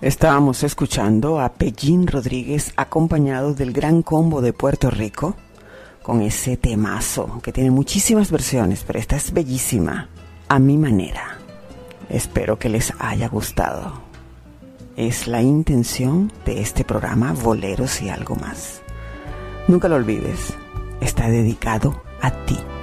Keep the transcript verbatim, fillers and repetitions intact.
Estábamos escuchando a Pellín Rodríguez acompañado del Gran Combo de Puerto Rico con ese temazo que tiene muchísimas versiones, pero esta es bellísima, a mi manera. Espero que les haya gustado. Es la intención de este programa Boleros y algo más. Nunca lo olvides, está dedicado a ti.